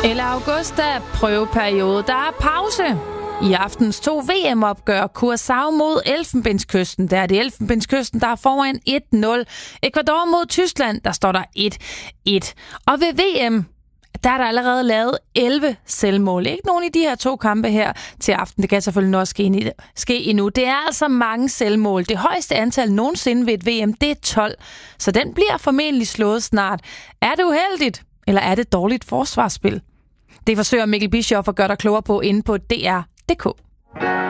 Eller august er prøveperiode. Der er pause. I aftens 2 VM-opgør, Curaçao mod Elfenbenskysten. Der er det Elfenbenskysten, der er foran 1-0. Ecuador mod Tyskland, der står der 1-1. Og ved VM, der er der allerede lavet 11 selvmål. Ikke nogen i de her 2 kampe her til aften. Det kan selvfølgelig nok ske endnu. Det er altså mange selvmål. Det højeste antal nogensinde ved et VM, det er 12. Så den bliver formentlig slået snart. Er det uheldigt, eller er det dårligt forsvarsspil? Det forsøger Mikkel Bischoff at gøre dig klogere på inde på DR.dk.